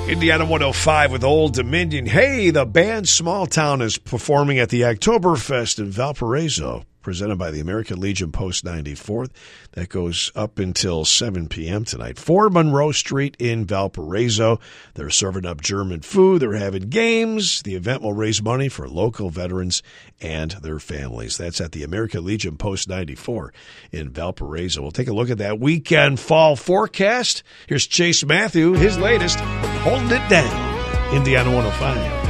Indiana 105 with Old Dominion. Hey, the band Small Town is performing at the Oktoberfest in Valparaiso, presented by the American Legion Post 94. That goes up until 7 p.m. tonight. 4 Monroe Street in Valparaiso. They're serving up German food. They're having games. The event will raise money for local veterans and their families. That's at the American Legion Post 94 in Valparaiso. We'll take a look at that weekend fall forecast. Here's Chase Matthew, his latest, Holding It Down, Indiana 105.